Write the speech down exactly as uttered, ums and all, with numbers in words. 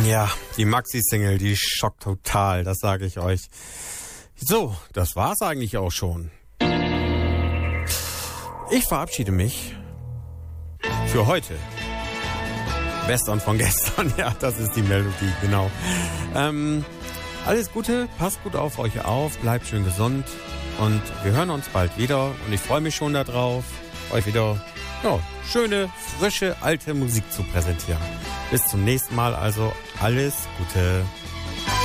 Ja, die Maxi-Single, die schockt total, das sage ich euch. So, das war's eigentlich auch schon. Ich verabschiede mich für heute. Western von gestern, ja, das ist die Melodie, genau. Ähm, alles Gute, passt gut auf euch auf, bleibt schön gesund und wir hören uns bald wieder und ich freue mich schon darauf, euch wieder ja, schöne, frische, alte Musik zu präsentieren. Bis zum nächsten Mal, also alles Gute.